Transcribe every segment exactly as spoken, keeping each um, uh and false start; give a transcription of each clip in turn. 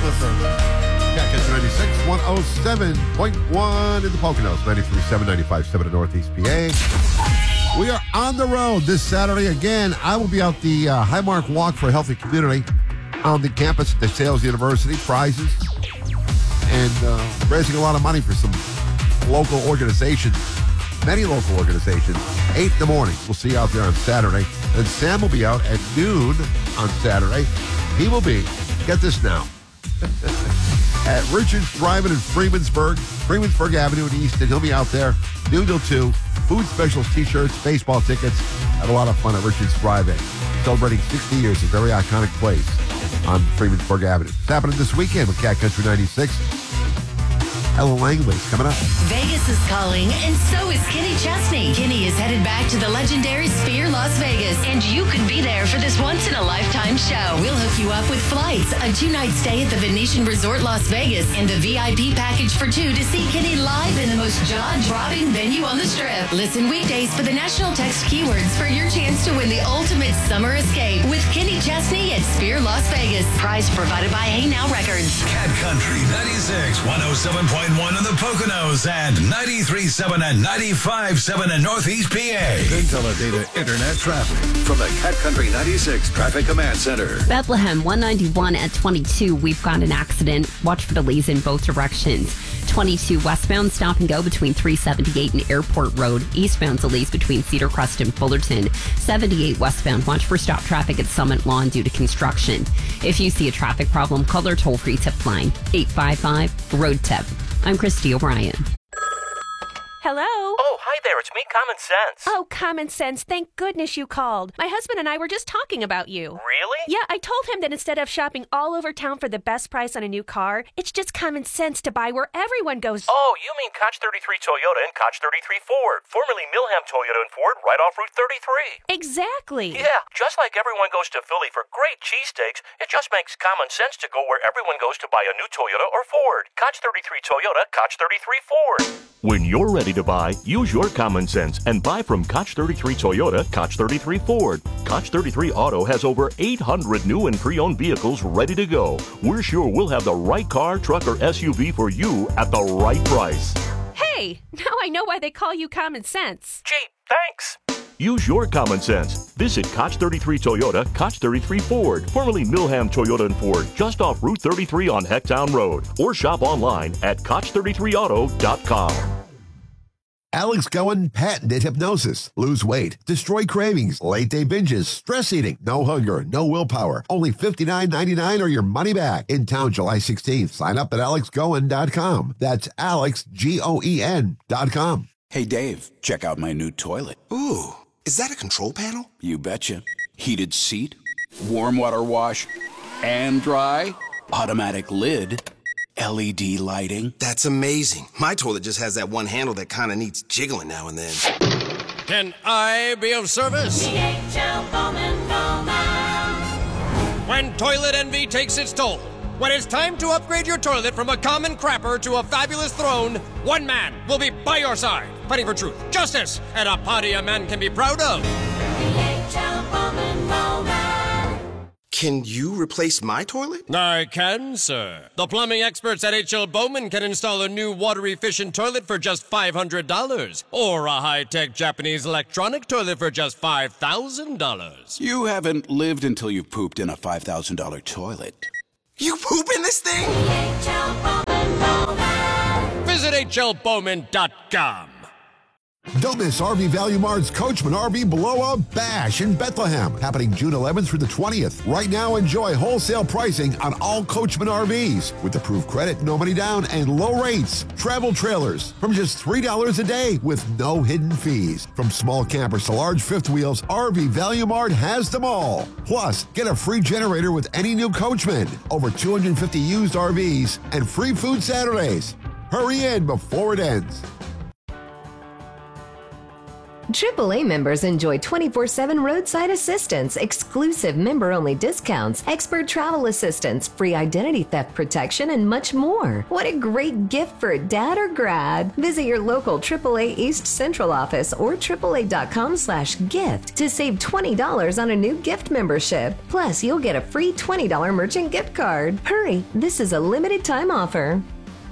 F M. Cat Country ninety-six, one oh seven point one in the Poconos, ninety-three point seven, ninety-five point seven in Northeast P A. We are on the road this Saturday. Again, I will be out the uh, Highmark Walk for a Healthy Community on the campus at the Sales University. Prizes and uh, raising a lot of money for some local organizations, many local organizations. eight in the morning. We'll see you out there on Saturday. And Sam will be out at noon on Saturday. He will be, get this now, at Richard's Drive-In in Freemansburg, Freemansburg Avenue in Easton. He'll be out there noon till two. Food specials, T-shirts, baseball tickets. Have a lot of fun at Richard's Drive-In. Celebrating sixty years, a very iconic place on Freemansburg Avenue. It's happening this weekend with Cat Country ninety-six. Ellen Langley's coming up. Vegas is calling, and so is Kenny Chesney. Kenny is headed back to the legendary Sphere Las Vegas, and you can be there for this once-in-a-lifetime show. We'll hook you up with flights, a two-night stay at the Venetian Resort Las Vegas, and the V I P package for two to see Kenny live in the most jaw-dropping venue on the Strip. Listen weekdays for the national text keywords for your chance to win the ultimate summer escape with Kenny Chesney at Sphere Las Vegas. Prize provided by Hey Now Records. Cat Country ninety-six, one oh seven point one in the Poconos and ninety-three point seven and ninety-five point seven in Northeast P A. Intellidata Internet traffic from the Cat Country ninety-six Traffic Command Center. Bethlehem, one ninety-one at twenty-two. We've got an accident. Watch for delays in both directions. twenty-two westbound, stop and go between three seventy-eight and Airport Road. Eastbound delays between Cedar Crest and Fullerton. seventy-eight westbound, watch for stop traffic at Summit Lawn due to construction. If you see a traffic problem, call our toll-free tip line, eight five five, road tip. I'm Christy O'Brien. Hello? Oh, hi there. It's me, Common Sense. Oh, Common Sense. Thank goodness you called. My husband and I were just talking about you. Really? Yeah, I told him that instead of shopping all over town for the best price on a new car, it's just common sense to buy where everyone goes. Oh, you mean Koch thirty-three Toyota and Koch thirty-three Ford, formerly Milham Toyota and Ford, right off Route thirty-three. Exactly. Yeah, just like everyone goes to Philly for great cheesesteaks, it just makes common sense to go where everyone goes to buy a new Toyota or Ford. Koch thirty-three Toyota, Koch thirty-three Ford. When you're ready to buy, use your common sense and buy from Koch thirty-three Toyota, Koch thirty-three Ford. Koch thirty-three Auto has over eight hundred new and pre-owned vehicles ready to go. We're sure we'll have the right car, truck, or S U V for you at the right price. Hey, now I know why they call you Common Sense. Gee, thanks. Use your common sense. Visit Koch thirty-three Toyota, Koch thirty-three Ford, formerly Milham Toyota and Ford, just off Route thirty-three on Hecktown Road, or shop online at koch thirty-three auto dot com. Alex Goen patented hypnosis. Lose weight, destroy cravings, late day binges, stress eating, no hunger, no willpower. Only fifty-nine ninety-nine or your money back. In town July sixteenth. Sign up at alex goen dot com. That's Alex, G O E N dot com. Hey, Dave, check out my new toilet. Ooh, is that a control panel? You betcha. Heated seat, warm water wash, and dry, automatic lid, L E D lighting. That's amazing. My toilet just has that one handle that kind of needs jiggling now and then. Can I be of service? D H L Bowman Bowman. When toilet envy takes its toll, when it's time to upgrade your toilet from a common crapper to a fabulous throne, one man will be by your side, fighting for truth, justice, and a party a man can be proud of. D H L Bowman Bowman. Can you replace my toilet? I can, sir. The plumbing experts at H L Bowman can install a new water-efficient toilet for just five hundred dollars, or a high-tech Japanese electronic toilet for just five thousand dollars. You haven't lived until you've pooped in a five thousand dollars toilet. You poop in this thing? H L Bowman Bowman. Visit H L Bowman dot com. Don't miss R V Value Mart's Coachman R V Blow-Up Bash in Bethlehem, happening June eleventh through the twentieth. Right now, enjoy wholesale pricing on all Coachman R Vs with approved credit, no money down, and low rates. Travel trailers from just three dollars a day with no hidden fees. From small campers to large fifth wheels, R V Value Mart has them all. Plus, get a free generator with any new Coachman, over two hundred fifty used R Vs, and free food Saturdays. Hurry in before it ends. triple A members enjoy twenty-four seven roadside assistance, exclusive member-only discounts, expert travel assistance, free identity theft protection, and much more. What a great gift for a dad or grad. Visit your local triple A East Central office or triple A dot com slash gift to save twenty dollars on a new gift membership. Plus, you'll get a free twenty dollars merchant gift card. Hurry, this is a limited time offer.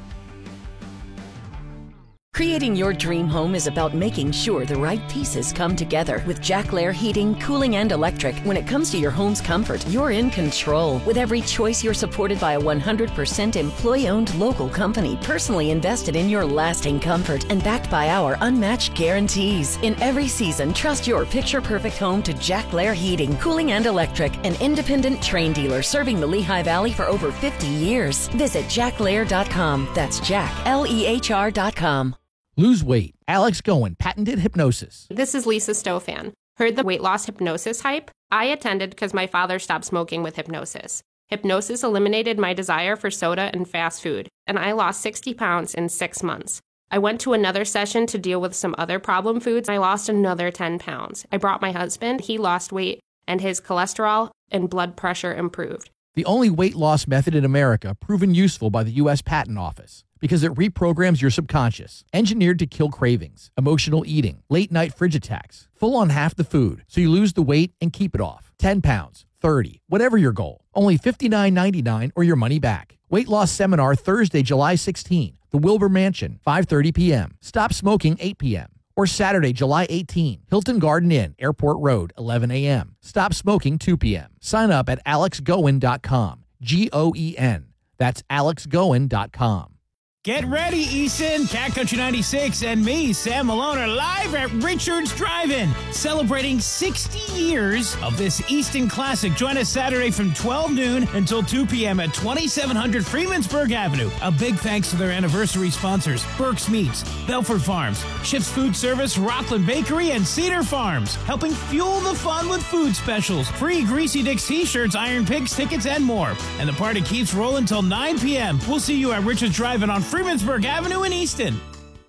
Creating your dream home is about making sure the right pieces come together. With Jack Lair Heating, Cooling, and Electric, when it comes to your home's comfort, you're in control. With every choice, you're supported by a one hundred percent employee-owned local company, personally invested in your lasting comfort, and backed by our unmatched guarantees. In every season, trust your picture-perfect home to Jack Lair Heating, Cooling, and Electric, an independent Trane dealer serving the Lehigh Valley for over fifty years. Visit jack lair dot com. That's Jack, L E H R dot com. Lose weight. Alex Goen, patented hypnosis. This is Lisa Stofan. Heard the weight loss hypnosis hype? I attended because my father stopped smoking with hypnosis. Hypnosis eliminated my desire for soda and fast food, and I lost sixty pounds in six months. I went to another session to deal with some other problem foods, and I lost another ten pounds. I brought my husband, he lost weight, and his cholesterol and blood pressure improved. The only weight loss method in America proven useful by the U S Patent Office because it reprograms your subconscious, engineered to kill cravings, emotional eating, late night fridge attacks, full on half the food, so you lose the weight and keep it off. ten pounds, thirty, whatever your goal. Only fifty-nine ninety-nine or your money back. Weight loss seminar Thursday, July sixteenth, the Wilbur Mansion, five thirty p.m. Stop smoking, eight p.m. Or Saturday, July eighteenth, Hilton Garden Inn, Airport Road, eleven a.m. Stop smoking, two p.m. Sign up at alex goen dot com. G O E N. That's alex goen dot com. Get ready, Easton. Cat Country ninety-six and me, Sam Malone, are live at Richards Drive-In, celebrating sixty years of this Easton classic. Join us Saturday from twelve noon until two p.m. at twenty-seven hundred Freemansburg Avenue. A big thanks to their anniversary sponsors, Burke's Meats, Belford Farms, Schiff's Food Service, Rockland Bakery, and Cedar Farms, helping fuel the fun with food specials, free Greasy Dick's t-shirts, Iron Pigs tickets, and more. And the party keeps rolling till nine p.m. We'll see you at Richards Drive-In on Freemansburg Avenue in Easton.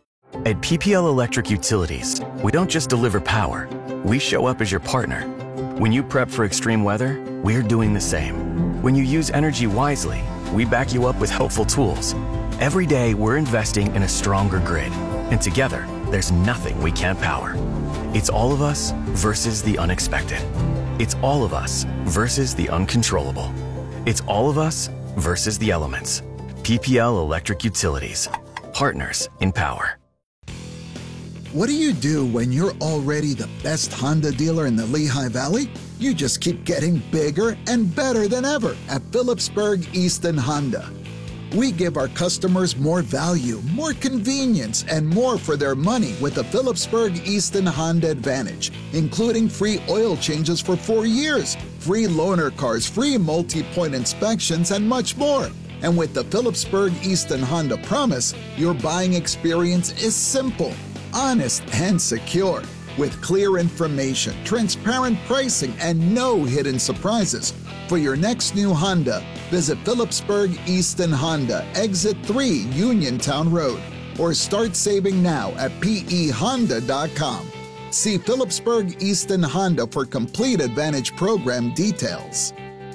At P P L Electric Utilities, we don't just deliver power, we show up as your partner. When you prep for extreme weather, we're doing the same. When you use energy wisely, we back you up with helpful tools. Every day, we're investing in a stronger grid. And together, there's nothing we can't power. It's all of us versus the unexpected. It's all of us versus the uncontrollable. It's all of us versus the elements. P P L Electric Utilities. Partners in power. What do you do when you're already the best Honda dealer in the Lehigh Valley? You just keep getting bigger and better than ever at Phillipsburg Easton Honda. We give our customers more value, more convenience, and more for their money with the Phillipsburg Easton Honda Advantage, including free oil changes for four years, free loaner cars, free multi-point inspections, and much more. And with the Phillipsburg Easton Honda Promise, your buying experience is simple, honest, and secure. With clear information, transparent pricing, and no hidden surprises. For your next new Honda, visit Phillipsburg Easton Honda, Exit three, Uniontown Road, or start saving now at P E honda dot com. See Phillipsburg Easton Honda for complete Advantage program details.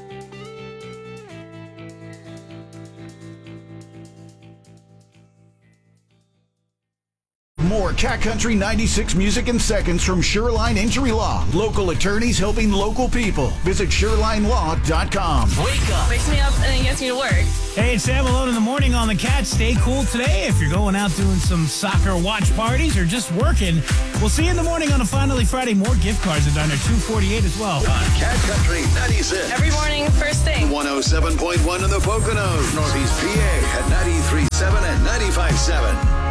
More Cat Country ninety-six music in seconds from Shoreline Injury Law. Local attorneys helping local people. Visit shoreline law dot com. Wake up. Wakes me up and then gets me to work. Hey, it's Sam Malone in the morning on the Cat. Stay cool today. If you're going out doing some soccer watch parties or just working, we'll see you in the morning on a Finally Friday. More gift cards at Diner two forty-eight as well. On Cat Country ninety-six. Every morning, first thing. one oh seven point one in the Poconos. Northeast P A at ninety-three point seven and ninety-five point seven.